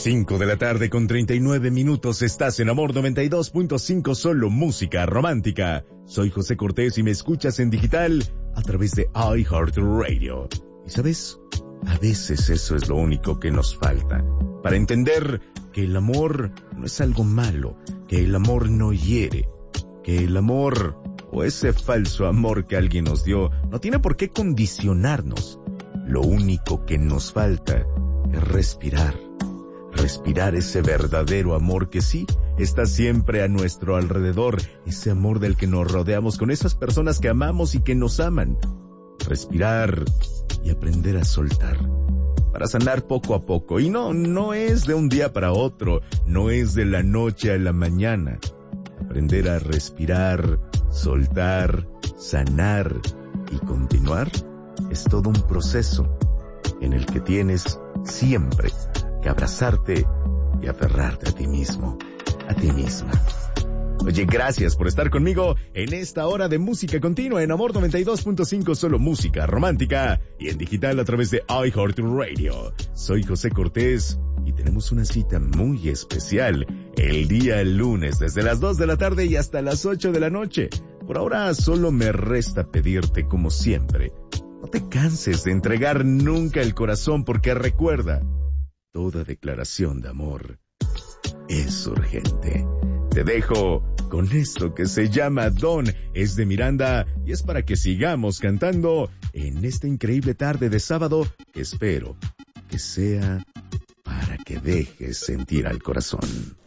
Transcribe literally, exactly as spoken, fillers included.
cinco de la tarde con treinta y nueve minutos, estás en Amor noventa y dos punto cinco, solo música romántica. Soy José Cortés y me escuchas en digital a través de iHeartRadio. ¿Y sabes? A veces eso es lo único que nos falta para entender que el amor no es algo malo, que el amor no hiere, que el amor o ese falso amor que alguien nos dio no tiene por qué condicionarnos. Lo único que nos falta es respirar. Respirar ese verdadero amor que sí está siempre a nuestro alrededor, ese amor del que nos rodeamos con esas personas que amamos y que nos aman. Respirar y aprender a soltar para sanar poco a poco. Y no, no es de un día para otro, no es de la noche a la mañana. Aprender a respirar, soltar, sanar y continuar es todo un proceso en el que tienes siempre que abrazarte y aferrarte a ti mismo, a ti misma. Oye, gracias por estar conmigo en esta hora de música continua en Amor noventa y dos punto cinco, solo música romántica y en digital a través de iHeartRadio. Soy José Cortés y tenemos una cita muy especial el día lunes desde las dos de la tarde y hasta las ocho de la noche. Por ahora solo me resta pedirte como siempre, no te canses de entregar nunca el corazón porque recuerda, toda declaración de amor es urgente. Te dejo con esto que se llama Don, es de Miranda y es para que sigamos cantando en esta increíble tarde de sábado que espero que sea para que dejes sentir al corazón.